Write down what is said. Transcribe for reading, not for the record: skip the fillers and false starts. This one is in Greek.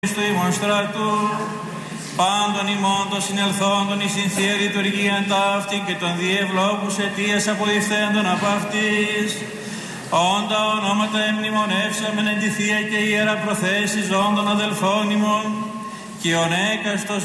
του ημών στρατού, πάντων ημών των συνελθόντων εις συνθεία λειτουργίαν ταύτη και των διευλόγους αιτίας αποδειφθέντων απ' αυτής, όντα ονόματα εμνημονεύσαμεν εν τη Θεία και Ιερά προθέσεις ζώντων αδελφών ημών, και ον έκαστος